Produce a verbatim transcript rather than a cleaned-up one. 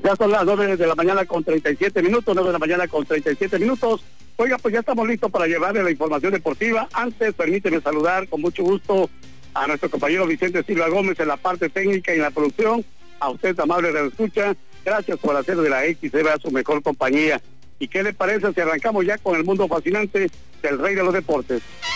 Ya son las nueve de la mañana con treinta y siete minutos, nueve de la mañana con treinta y siete minutos. Oiga, pues ya estamos listos para llevarle la información deportiva. Antes, permíteme saludar con mucho gusto a nuestro compañero Vicente Silva Gómez en la parte técnica y en la producción. A usted, amable de la escucha, gracias por hacer de la X C B su mejor compañía. ¿Y qué le parece si arrancamos ya con el mundo fascinante del rey de los deportes?